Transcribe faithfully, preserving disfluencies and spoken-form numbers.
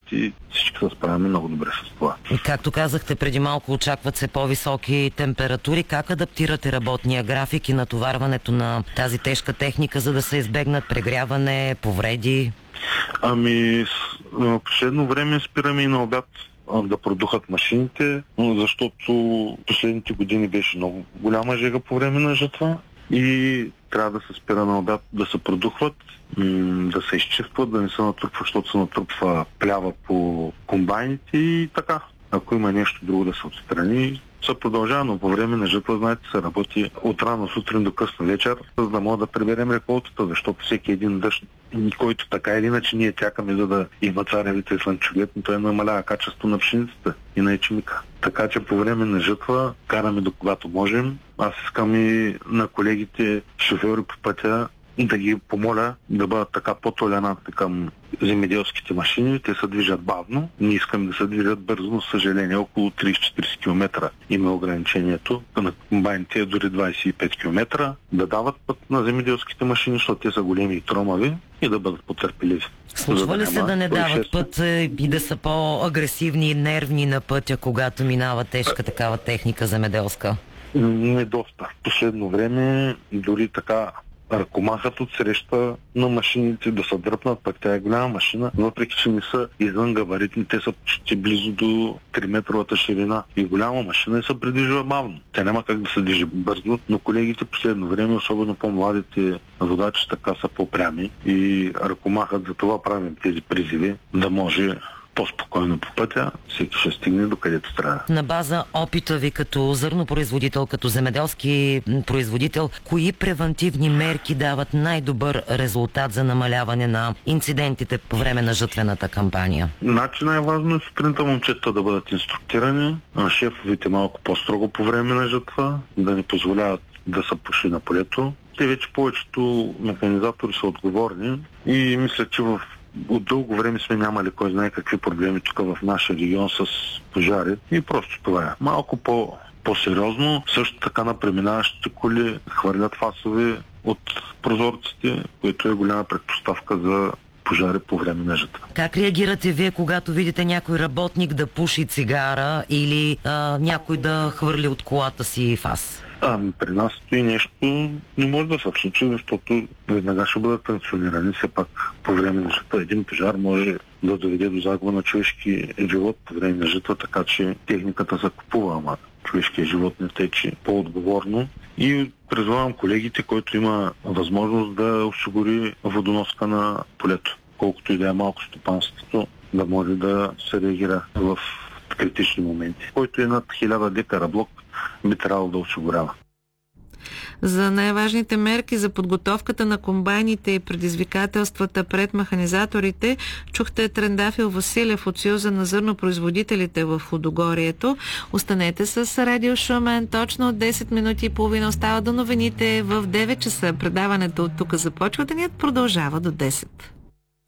и всички се справяме много добре с това. Както казахте преди малко, очакват се по-високи температури. Как адаптирате работния график и натоварването на тази тежка техника, за да се избегнат прегряване, повреди? Ами, в последно време спираме и на обяд да продухат машините, защото последните години беше много голяма жега по време на жатва и трябва да се спира на обяд да се продухват, да се изчистват, да не се натрупва, защото се натрупва плява по комбайните и така. Ако има нещо друго да се отстрани, се продължава, но по време на жатва, знаете, се работи от рано сутрин до късно вечер, за да може да приберем реколтата, защото всеки един дъжд, който така или иначе ние чакаме, за да има царевица и слънчоглед, но той намалява качество на пшеницата и на ечемика. Така че по време на жатва караме до когато можем. Аз искам и на колегите шофьори по пътя да ги помоля да бъдат така по-толерантни към земеделските машини. Те се движат бавно. Ние искаме да се движат бързо, но съжаление около трийсет до четирийсет километра има ограничението. На комбайните е дори двайсет и пет километра. Да дават път на земеделските машини, защото те са големи и тромави, и да бъдат потърпеливи. Случва ли се да не дават път и да са по-агресивни и нервни на пътя, когато минава тежка такава техника земеделска? Не доста. В последно време дори така ръкомахат от среща на машините да се дръпнат, пък тя е голяма машина, въпреки че не са извън габаритни, те са почти близо до три метровата ширина и голяма машина и се придвижва бавно. Тя няма как да се движи бързо, но колегите последно време, особено по-младите водачи, така са по-прями и ръкомахат, за това правим тези призиви, да може по-спокойно по пътя, всеки ще стигне до където трябва. На база опита ви като зърнопроизводител, като земеделски производител, кои превантивни мерки дават най-добър резултат за намаляване на инцидентите по време на жатвената кампания? Значи най-важно е сутринта момчета да бъдат инструктирани, а шефовите малко по-строго по време на жатва, да не позволяват да са пуши на полето. Те вече повечето механизатори са отговорни и мисля, че в от дълго време сме нямали кой знае какви проблеми тук в нашия регион с пожари и просто това е. Малко по, по-сериозно, също така на преминаващите коли хвърлят фасове от прозорците, което е голяма предпоставка за пожари по време на жатва. Как реагирате вие, когато видите някой работник да пуши цигара или а, някой да хвърли от колата си фас? Ами при нас и нещо не може да се случи, защото веднага ще бъдат пенсионирани. Все пак по време на жатва един пожар може да доведе до загуба на човешки живот по време на жатва, така че техниката се купува, ама човешкият живот не тече по-отговорно. И призвавам колегите, който има възможност да осигури водоноска на полето, колкото и да е малко стопанството, да може да се реагира в критични моменти. Който е над хиляда декара блок, би трябвало да осигурява. За най-важните мерки за подготовката на комбайните и предизвикателствата пред механизаторите чухте Трендафил Василев от Съюза на зърнопроизводителите в Лудогорието. Останете с Радио Шумен. Точно от десет минути и половина остава до новините в девет часа. Предаването от тук започва, денят продължава до десет.